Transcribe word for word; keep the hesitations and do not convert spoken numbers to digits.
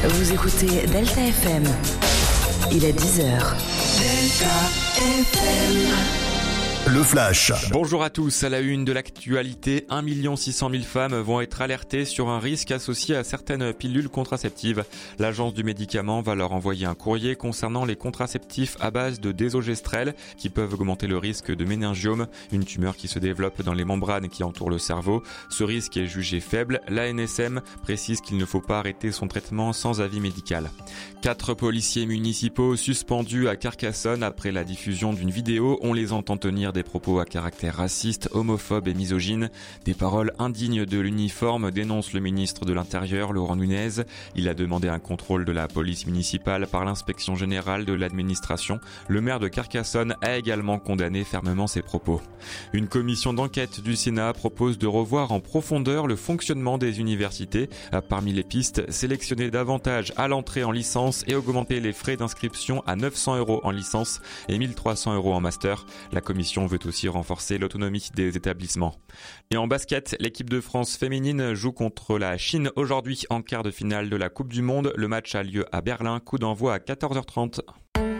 Vous écoutez Delta F M. Il est dix heures. Delta F M. Le Flash. Bonjour à tous, à la une de l'actualité, un million six cent mille femmes vont être alertées sur un risque associé à certaines pilules contraceptives. L'agence du médicament va leur envoyer un courrier concernant les contraceptifs à base de désogestrel qui peuvent augmenter le risque de méningiome, une tumeur qui se développe dans les membranes qui entourent le cerveau. Ce risque est jugé faible. L'A N S M précise qu'il ne faut pas arrêter son traitement sans avis médical. Quatre policiers municipaux suspendus à Carcassonne après la diffusion d'une vidéo. On les entend tenir des propos à caractère raciste, homophobe et misogyne. Des paroles indignes de l'uniforme, dénonce le ministre de l'Intérieur, Laurent Nunez. Il a demandé un contrôle de la police municipale par l'inspection générale de l'administration. Le maire de Carcassonne a également condamné fermement ces propos. Une commission d'enquête du Sénat propose de revoir en profondeur le fonctionnement des universités. Parmi les pistes, sélectionner davantage à l'entrée en licence et augmenter les frais d'inscription à neuf cents euros en licence et mille trois cents euros en master. La commission veut aussi renforcer l'autonomie des établissements. Et en basket, l'équipe de France féminine joue contre la Chine aujourd'hui en quart de finale de la Coupe du Monde. Le match a lieu à Berlin, coup d'envoi à quatorze heures trente.